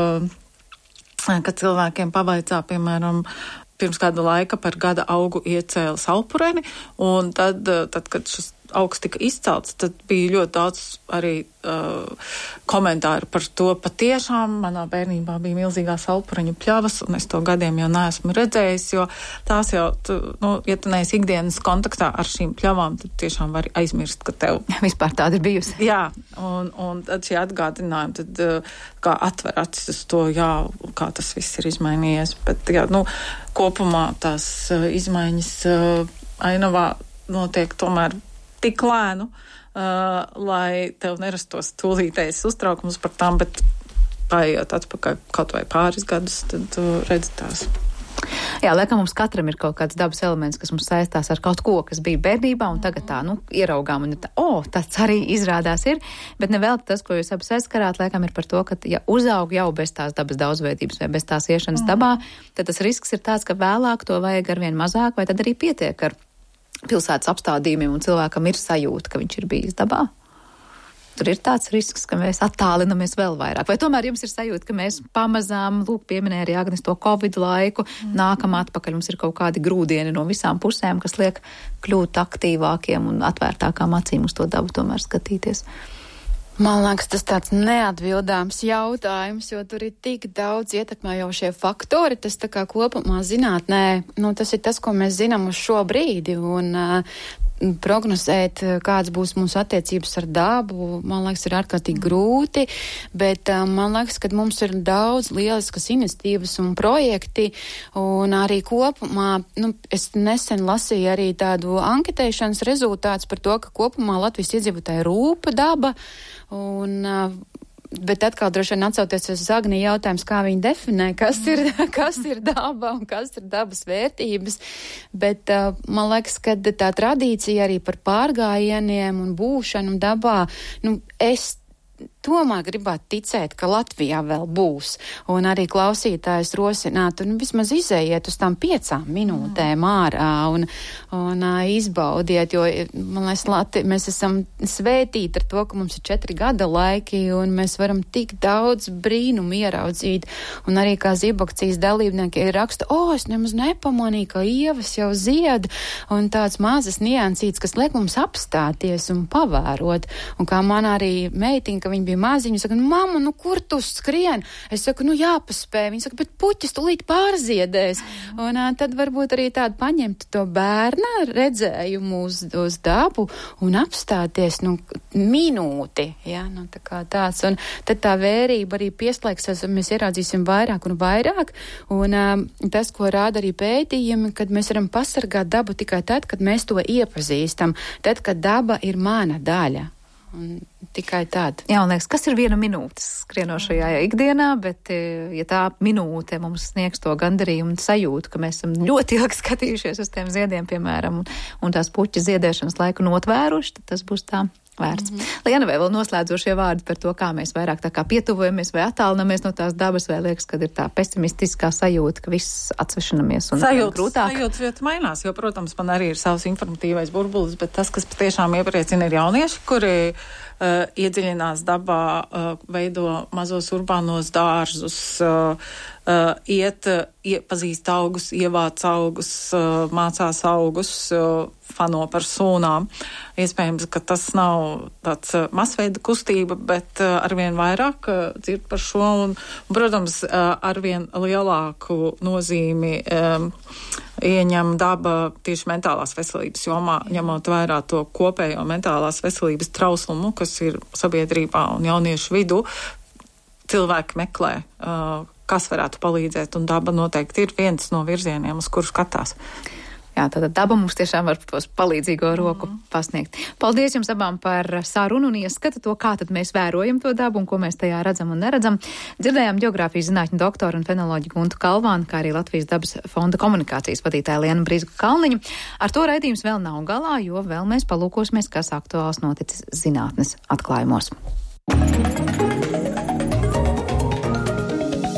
ka cilvēkiem pavaicā, piemēram, pirms kāda laika par gada augu iecēla salpureni, un tad, kad šis augs tika izcelts, tad bija ļoti daudz arī komentāru par to. Patiešām manā bērnībā bija milzīgās alpuriņu pļavas, un es to gadiem jau neesmu redzējis, jo tās jau, ja tu neesi ikdienas kontaktā ar šīm pļavām, tad tiešām vari aizmirst, ka tev vispār tāda ir bijusi. Jā, un tad šie atgādinājumi, tad kā atver acis uz to, jā, kā tas viss ir izmainījies. Bet, jā, kopumā tās izmaiņas ainavā notiek tomēr tik lēnu, lai tev nerastos tūlītējs uztraukums par tām, bet paiet atpakaļ kaut vai pāris gadus, tad redzi tās. Jā, laikam mums katram ir kaut kāds dabas elements, kas mums saistās ar kaut ko, kas bija bērnībā, un tagad tā, ieraugām, un tāds arī izrādās ir, bet nevēl tas, ko jūs abas aizskarāt, laikam ir par to, ka, ja uzaug jau bez tās dabas daudzveidības vai bez tās iešanas dabā, tad tas risks ir tāds, ka vēlāk to vajag arvien mazāk, vai tad arī pietiek ar pilsētas apstādījumiem, un cilvēkam ir sajūta, ka viņš ir bijis dabā. Tur ir tāds risks, ka mēs attālinamies vēl vairāk. Vai tomēr jums ir sajūta, ka mēs pamazām, pieminēja arī Agnes to Covid laiku, nākam atpakaļ, mums ir kaut kādi grūdieni no visām pusēm, kas liek kļūt aktīvākiem un atvērtākām acīm uz to dabu tomēr skatīties? Man liekas, tas tāds neatbildāms jautājums, jo tur ir tik daudz ietekmējošie faktori. Tas tā kā kopumā zinātnē, tas ir tas, ko mēs zinām uz šo brīdi, un prognozēt, kāds būs mūsu attiecības ar dabu, man liekas, ir ārkārtīgi grūti, bet man liekas, ka mums ir daudz lieliskas iniciatīvas un projekti, un arī kopumā, es nesen lasīju arī tādu anketēšanas rezultāts par to, ka kopumā Latvijas iedzīvotāji rūpa daba, bet atkal droši vien atsauties uz Agnī jautājums, kā viņi definē, kas ir daba un kas ir dabas vērtības, bet man liekas, ka tā tradīcija arī par pārgājieniem un būšanu dabā, es tomēr gribētu ticēt, ka Latvijā vēl būs, un arī klausītājs rosinātu, vismaz izējiet uz tām 5 minūtēm ārā un izbaudiet, jo, man liekas, mēs esam svētīti ar to, ka mums ir 4 gada laiki, un mēs varam tik daudz brīnumu ieraudzīt, un arī kā zibakcijas dalībnieki raksta, es nemaz nepamanīju, ka ievas jau zied, un tāds mazas niansītes, kas liek mums apstāties un pavērot, un kā man arī meitiņa, ka viņa bija maziņa, saka, mamma, kur tu skrien? Es saku, jāpaspēj. Viņa saka, bet puķis tūlīt pārziedēs. Un tad varbūt arī tādu paņemt to bērna redzējumu uz dabu un apstāties, minūti. Ja? Tā kā tāds. Un tad tā vērība arī pieslēgsies, mēs ieraudzīsim vairāk un vairāk. Un tas, ko rāda arī pētījumi, kad mēs varam pasargāt dabu tikai tad, kad mēs to iepazīstam. Tad, kad daba ir mana daļa. Un tikai tāda. Jā, un liekas, kas ir 1 minūte skrienošajā ikdienā, bet ja tā minūte mums sniegs to gandarījumu un sajūtu, ka mēs esam ļoti ilgi skatījušies uz tiem ziediem, piemēram, un tās puķa ziedēšanas laiku notvēruši, tad tas būs tā vērts. Liena, vai vēl noslēdzošie vārdi par to, kā mēs vairāk tā kā pietuvojamies vai attālinamies no tās dabas, vai liekas, kad ir tā pesimistiskā sajūta, ka viss atsvešanamies un grūtāk? Sajūtas ļoti mainās, jo, protams, man arī ir savs informatīvais burbulis, bet tas, kas patiešām iepriecina, ir jaunieši, kuri iedziļinās dabā, veido mazos urbānos dārzus, iepazīst augus, ievāc augus, mācās augus, fano par sūnām. Iespējams, ka tas nav tāds masveida kustība, bet arvien vairāk dzird par šo un, protams, arvien lielāku nozīmi ieņem daba tieši mentālās veselības jomā, ņemot vērā to kopējo mentālās veselības trauslumu, kas ir sabiedrībā un jauniešu vidū. Cilvēki meklē, kas varētu palīdzēt, un daba noteikti ir viens no virzieniem, uz kuru skatās. Jā, tātad daba mums tiešām var palīdzīgo roku pasniegt. Paldies jums abām par sarunu un ieskatu to, kā tad mēs vērojam to dabu un ko mēs tajā redzam un neredzam. Dzirdējām ģeogrāfijas zinātņu doktoru un fenoloģu Guntu Kalvānu, kā arī Latvijas dabas fonda komunikācijas vadītāja Lienu Brīsku-Kalniņu. Ar to raidījums vēl nav galā, jo vēl mēs palūkosimies, kas aktuāls noticis zinātnes atklājumos.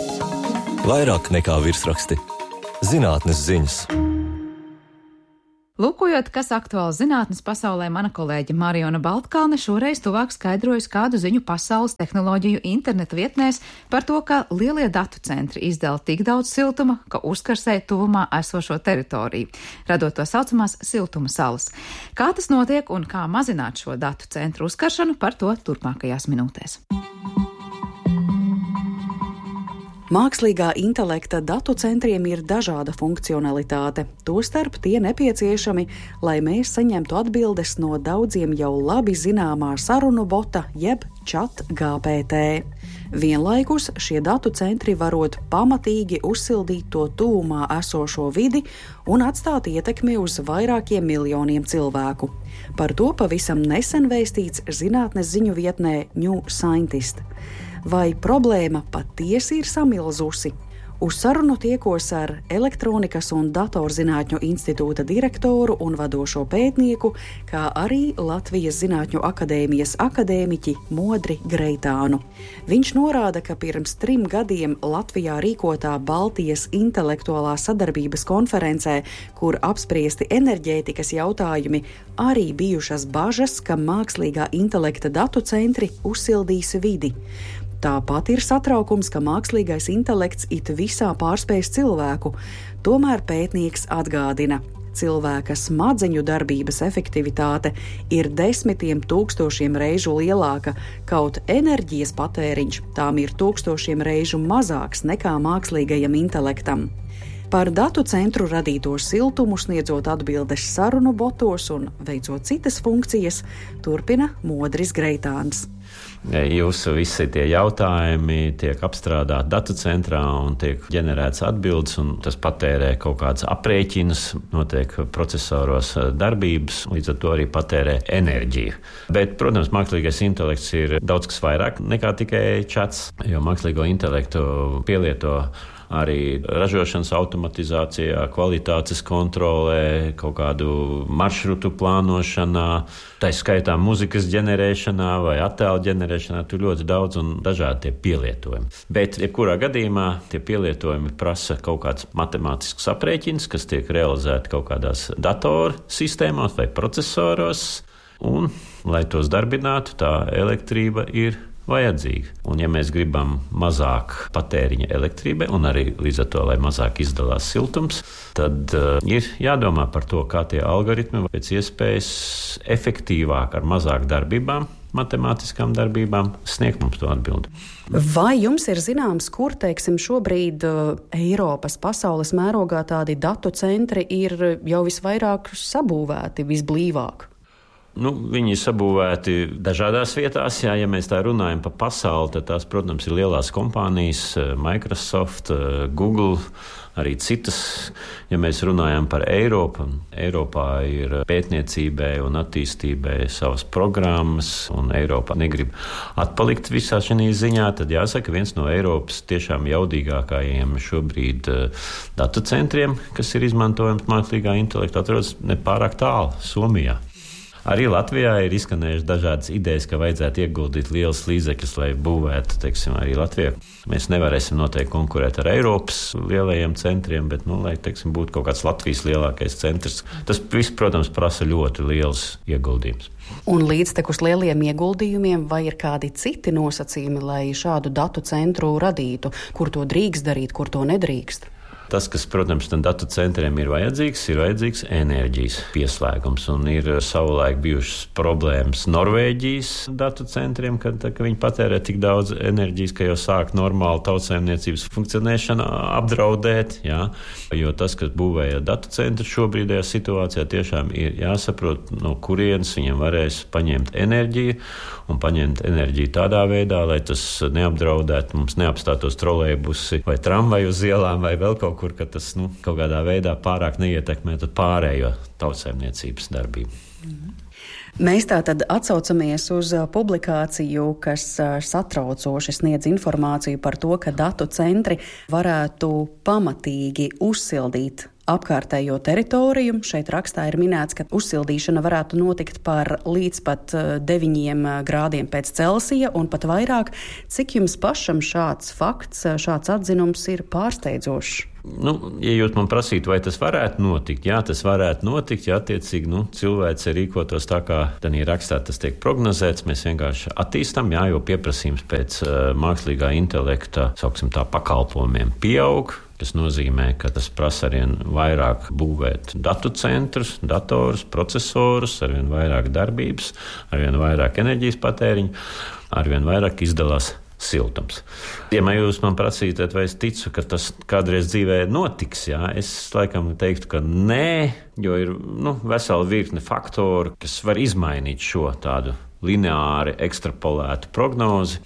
Vairāk nekā virsraksti. Zinātnes ziņas. Lūkojot, kas aktuāli zinātnes pasaulē, mana kolēģe Mariona Baltkalne šoreiz tuvāk skaidrojas kādu ziņu pasaules tehnoloģiju interneta vietnēs par to, ka lielie datu centri izdala tik daudz siltuma, ka uzkarsē tuvumā esošo teritoriju, radot to saucamās siltuma salas. Kā tas notiek un kā mazināt šo datu centru uzkaršanu, par to turpmākajās minūtēs. Mākslīgā intelekta datu centriem ir dažāda funkcionalitāte, tostarp tie nepieciešami, lai mēs saņemtu atbildes no daudziem jau labi zināmā sarunu bota jeb ChatGPT. Vienlaikus šie datu centri varot pamatīgi uzsildīt to tuvumā esošo vidi un atstāt ietekmi uz vairākiem miljoniem cilvēku. Par to pavisam nesen vēstīts zinātnes ziņu vietnē New Scientist. Vai problēma patiesi ir samilzusi? Uz sarunu tiekos ar Elektronikas un datorzinātņu institūta direktoru un vadošo pētnieku, kā arī Latvijas Zinātņu akadēmijas akadēmiķi Modri Greitānu. Viņš norāda, ka pirms 3 gadiem Latvijā rīkotā Baltijas intelektuālā sadarbības konferencē, kur apspriesti enerģētikas jautājumi, arī bijušas bažas, ka mākslīgā intelekta datu centri uzsildīs vidi. Tāpat ir satraukums, ka mākslīgais intelekts it visā pārspējas cilvēku. Tomēr pētnieks atgādina, cilvēka smadzeņu darbības efektivitāte ir 10 000 reižu lielāka, kaut enerģijas patēriņš tām ir 1000 reižu mazāks nekā mākslīgajam intelektam. Par datu centru radīto siltumu sniedzot atbildes sarunu botos un veicot citas funkcijas, turpina Modris Greitāns. Jūsu visi tie jautājumi tiek apstrādāti datu centrā un tiek ģenerēts atbildes, un tas patērē kaut kāds aprēķinus, notiek procesoros darbības, līdz ar to arī patērē enerģiju. Bet, protams, mākslīgais intelekts ir daudz kas vairāk nekā tikai čats, jo mākslīgo intelektu pielieto arī ražošanas automatizācijā, kvalitātes kontrolē, kaut kādu maršrutu plānošanā, tā skaitā muzikas ģenerēšanā vai attēlu ģenerēšanā, tur ļoti daudz un dažādi tie pielietojumi. Bet, jebkurā gadījumā, tie pielietojumi prasa kaut kāds matemātisks aprēķins, kas tiek realizēti kaut kādās datoru sistēmās vai procesoros, un, lai tos darbinātu, tā elektrība ir vajadzīga. Un ja mēs gribam mazāk patēriņa elektrībai un arī līdz ar to, lai mazāk izdalās siltums, tad ir jādomā par to, kā tie algoritmi pēc iespējas efektīvāk ar mazāk darbībām, matemātiskām darbībām sniegt mums to atbildi. Vai jums ir zināms, kur, teiksim, šobrīd Eiropas pasaules mērogā tādi datu centri ir jau visvairāk sabūvēti, visblīvāk? Viņi ir sabūvēti dažādās vietās. Ja mēs tā runājam par pasauli, tad tās, protams, ir lielās kompānijas, Microsoft, Google, arī citas. Ja mēs runājam par Eiropu, Eiropā ir pētniecībai un attīstībai savas programmas, un Eiropa negrib atpalikt visā šajā ziņā, tad jāsaka, viens no Eiropas tiešām jaudīgākajiem šobrīd datu centriem, kas ir izmantojams mākslīgā intelekta, atrodas nepārāk tālu Somijā. Arī Latvijā ir izskanējušas dažādas idejas, ka vajadzētu ieguldīt liels līdzekļus, lai būvētu, teiksim, arī Latviju. Mēs nevarēsim noteikti konkurēt ar Eiropas lielajiem centriem, bet, lai, teiksim, būtu kaut kāds Latvijas lielākais centrs. Tas viss, protams, prasa ļoti liels ieguldījums. Un līdztekus lieliem ieguldījumiem, vai ir kādi citi nosacījumi, lai šādu datu centru radītu? Kur to drīkst darīt, kur to nedrīkst? Tas, kas, protams, tam datu centriem ir vajadzīgs enerģijas pieslēgums. Un ir savulaik bijušas problēmas Norvēģijas datu centriem, kad viņi patērē tik daudz enerģijas, ka jau sāk normāli tautsēmniecības funkcionēšana apdraudēt. Jā. Jo tas, kas būvēja datu centru šobrīdējā situācijā, tiešām ir jāsaprot, no kurienes viņiem varēs paņemt enerģiju, un paņemt enerģiju tādā veidā, lai tas neapdraudētu, mums neapstātos trolejbusi vai tramvaju uz ielām vai vēl kaut kur, ka tas kaut kādā veidā pārāk neietekmētu pārējo tautsēmniecības darbību. Mēs tātad atsaucamies uz publikāciju, kas satraucoši sniedz informāciju par to, ka datu centri varētu pamatīgi uzsildīt apkārtējo teritoriju. Šeit rakstā ir minēts, ka uzsildīšana varētu notikt par līdz pat 9 grādiem pēc Celsija un pat vairāk. Cik jums pašam šāds fakts, šāds atzinums ir pārsteidzošs? Ja jūs man prasītu, vai tas varētu notikt, jā, tas varētu notikt, ja attiecīgi cilvēce rīkotos tā, kā tādā rakstā tas tiek prognozēts. Mēs vienkārši attīstam, jā, jo pieprasījums pēc mākslīgā intelekta, sauksim tā, pakalpojumiem pieaug. Tas nozīmē, ka tas prasa arvien vairāk būvēt datu centrus, datorus, procesorus, arvien vairāk darbības, arvien vairāk enerģijas patēriņu, arvien vairāk izdalās siltums. Ja jūs man prasītu, vai es ticu, ka tas kādreiz dzīvē notiks, jā, es laikam teiktu, ka nē, jo ir vesela virkne faktoru, kas var izmainīt šo tādu lineāri ekstrapolētu prognozi,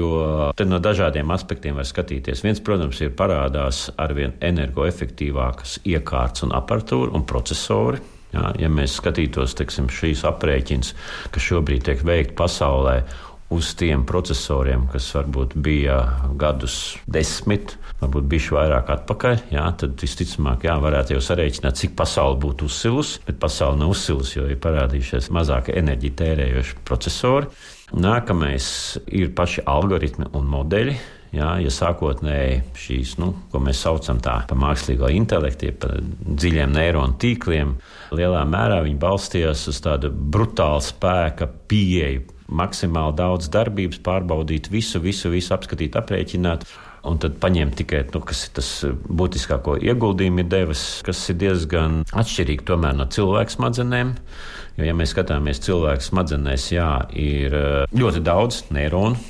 jo te no dažādiem aspektiem var skatīties. Viens, protams, ir parādās arvien energoefektīvākas iekārtas un aparatūra un procesori. Jā, ja mēs skatītos, teiksim, šīs aprēķins, kas šobrīd tiek veikti pasaulē, uz tiem procesoriem, kas varbūt bija gadus 10, varbūt bišķi vairāk atpakaļ, jā, tad visticamāk, varētu jau sarēķināt, cik pasaule būtu uzsilusi, bet pasaule nav uzsilusi, jo ir parādījušies mazāk enerģiju tērējoši procesori. Nākamais ir paši algoritmi un modeļi. Jā, ja sākotnēji šīs, ko mēs saucam tā par mākslīgo intelektu, par dziļiem neironu tīkliem, lielā mērā viņi balstījās uz tādu brutālu spēka pieeju, maksimāli daudz darbības, pārbaudīt visu, apskatīt, aprēķināt, un tad paņemt tikai, kas ir tas būtiskāko ieguldījumu ir devis, kas ir diezgan atšķirīgi tomēr no cilvēku smadzenēm. Jo, ja mēs skatāmies cilvēku smadzenēs, ir ļoti daudz neironu,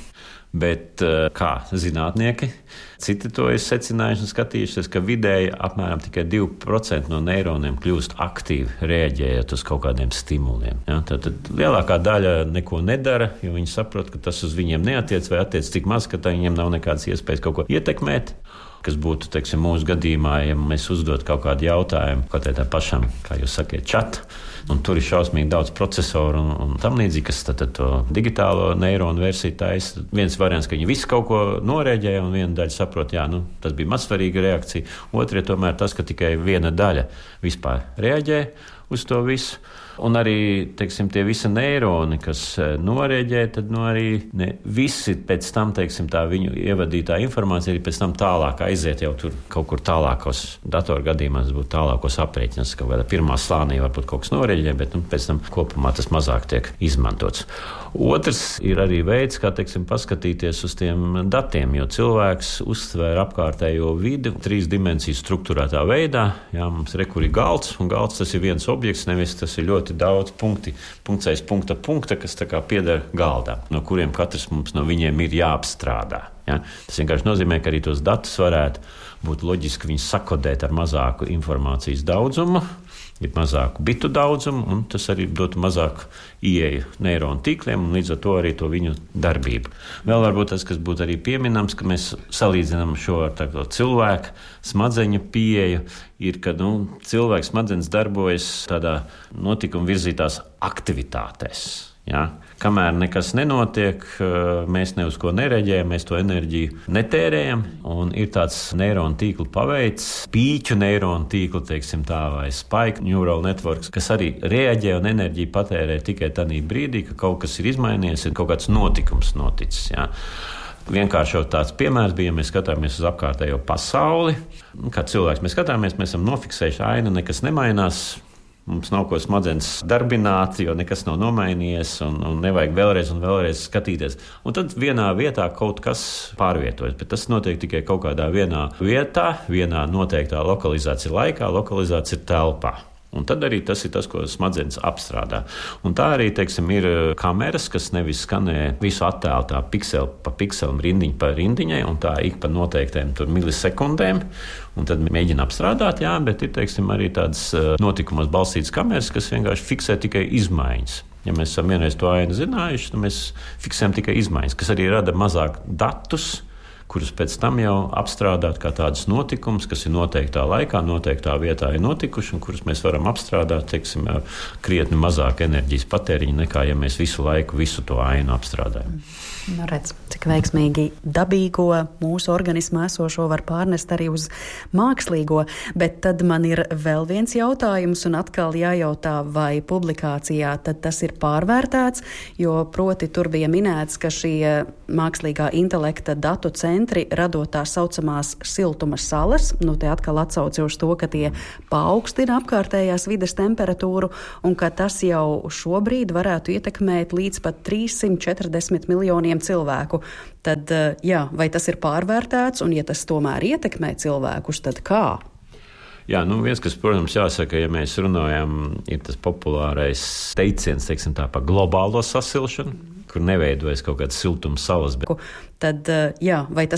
bet kā zinātnieki, citi to ir secinājuši un skatījušies, ka vidēji apmēram tikai 2% no neironiem kļūst aktīvi reaģējot uz kaut kādiem stimuliem. Ja? Tad lielākā daļa neko nedara, jo viņi saprot, ka tas uz viņiem neatiec vai attiec tik maz, ka viņiem nav nekādas iespējas kaut ko ietekmēt. Kas būtu, teiksim, mūsu gadījumā, ja mēs uzdot kaut kādu jautājumu, kaut kā tā pašam, kā jūs sakiet, čat, un tur ir šausmīgi daudz procesoru un tam līdzīgi, kas tad to digitālo neironu versiju taisa. Viens variants, ka viņi visi kaut ko norēģēja, un viena daļa saprot, tas bija mazsvarīga reakcija. Otra ir tomēr tas, ka tikai viena daļa vispār reaģē uz to visu. Un arī, teiksim, tie visi neironi, kas norēģē, tad arī ne visi pēc tam, teiksim, tā viņu ievadītā informācija arī pēc tam tālāk aiziet jau tur kaut kur tālākos datoru gadījumos, būtu tālākos aprēķinus, ka vai pirmā slānī varbūt kaut kas norēģē, bet pēc tam kopumā tas mazāk tiek izmantots. Otrs ir arī veids, kā, teiksim, paskatīties uz tiem datiem, jo cilvēks uztver apkārtējo vidi 3 dimensiju struktūrētā veidā. Jā, mums rekur ir galds, un galds tas ir viens objekts, nevis tas ir ļoti daudz punkti, punkts aiz punkta, kas tā kā pieder galdām, no kuriem katrs mums no viņiem ir jāapstrādā. Ja? Tas vienkārši nozīmē, ka arī tos datus varētu būt loģiski viņus sakodēt ar mazāku informācijas daudzumu, ir mazāku bitu daudzumu, un tas arī dotu mazāku ieeju neironu tīkliem, un līdz ar to arī to viņu darbību. Vēl varbūt tas, kas būtu arī pieminams, ka mēs salīdzinām šo ar tā cilvēku smadzeņu pieeju, ir, ka cilvēks smadzenes darbojas tādā notikuma virzītās aktivitātēs. Ja? Kamēr nekas nenotiek, mēs ne uz ko nereaģējam, mēs to enerģiju netērējam, un ir tāds neironu tīklu paveids, pīķu neironu tīklu, teiksim tā, vai spike neural networks, kas arī reaģē un enerģiju patērē tikai tādā brīdī, ka kaut kas ir izmainījies, ir kaut kāds notikums noticis. Ja? Vienkārši tāds piemērs bija, ja mēs skatāmies uz apkārtējo pasauli. Kā cilvēks mēs skatāmies, mēs esam nofiksējuši ainu, nekas nemainās. Mums nav ko smadzenes darbināt, jo nekas nav nomainījies, un nevajag vēlreiz un vēlreiz skatīties. Un tad vienā vietā kaut kas pārvietojas, bet tas notiek tikai kaut kādā vienā vietā, vienā noteiktā lokalizācija laikā, lokalizācija telpā. Un tad arī tas ir tas, ko smadzenes apstrādā. Un tā arī, teiksim, ir kameras, kas nevis skanē visu attēlu tā pikseli pa pikselim, rindiņa pa rindiņai, un tā ik pa noteiktiem milisekundēm, un tad mēģina apstrādāt, jā, bet ir, teiksim, arī tādas notikumos balstītas kameras, kas vienkārši fiksē tikai izmaiņas. Ja mēs esam vienreiz to ainu zinājuši, tad mēs fiksējam tikai izmaiņas, kas arī rada mazāk datus, kurus pēc tam jau apstrādāt kā tādus notikumus, kas ir noteiktā laikā, noteiktā vietā ir notikuši, un kurus mēs varam apstrādāt, teiksim, krietni mazāk enerģijas patēriņa nekā, ja mēs visu laiku visu to ainu apstrādājam. Redz, cik veiksmīgi dabīgo mūsu organismā esošo var pārnest arī uz mākslīgo, bet tad man ir vēl viens jautājums, un atkal jājautā, vai publikācijā tad tas ir pārvērtēts, jo proti tur bija minēts, ka šie mākslīgā intelekta datu centri centri, radot tā saucamās siltuma salas. Te atkal atsauci uz to, ka tie paaugstina apkārtējās vides temperatūru un ka tas jau šobrīd varētu ietekmēt līdz pat 340 miljoniem cilvēku. Tad, vai tas ir pārvērtēts un ja tas tomēr ietekmē cilvēkus, tad kā? Jā, viens, kas, protams, jāsaka, ja mēs runājam, ir tas populārais teiciens, teiksim tā, par globālo sasilšanu, kur neveidojas kaut kādas siltuma salas. Tad, vai tas